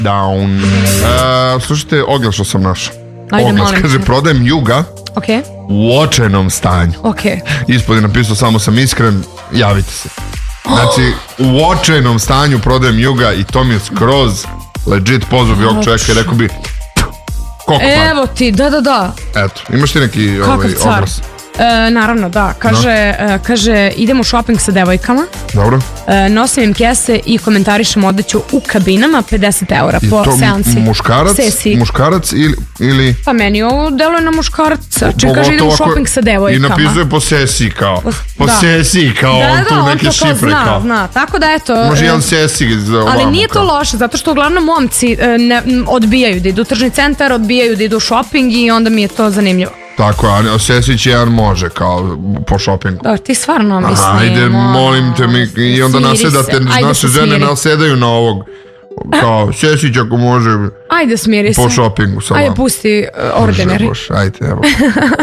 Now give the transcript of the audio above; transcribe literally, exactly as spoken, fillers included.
Down. E, slušajte, oglas što sam našao. Ajde, oglas, molim. kaže, prodajem Juga Ok. u očajnom stanju. Ok. Ispod je napisao, samo sam iskren, javite se. Znači, u očajnom stanju prodajem Juga i to mi je skroz legit. Pozvao bi ovog čovjeka i rekao bi koliko par. Evo ti, da, da, da. Eto, imaš ti neki ovaj, oglas? E, naravno, da. Kaže, e, kaže, idemo u shopping sa devojkama. Dobro. E, nosim im kese i komentarišem odeću u kabinama, pedeset eura I po to seansi. muškarac, Sesi. muškarac ili, ili... Pa meni ovo deluje na muškarca. Če kaže, Pogotovo idemo u ako- shopping sa devojkama. I napisuje po sesiji kao. Po da. sesiji kao, Da, on da, tu on neke to kao šifre zna, kao. zna. Tako da eto. Može e, jedan sesiji za ovamo. Ali nije to kao. loše, zato što uglavnom momci e, ne, m, odbijaju da idu u tržni centar, odbijaju da idu u shopping i onda mi je to zanimljivo. Tako, a Sesić jedan može kao po shoppingu. Da, ti stvarno mislim. Ajde, molim te, mi, i onda smiri nasedate, se. Ajde naše se žene smiri. nasedaju na ovog. Kao, Sesić ako može Ajde smiri se. po shoppingu sa Ajde vama. pusti uh, ordinary. Bože, Bože, ajde, evo.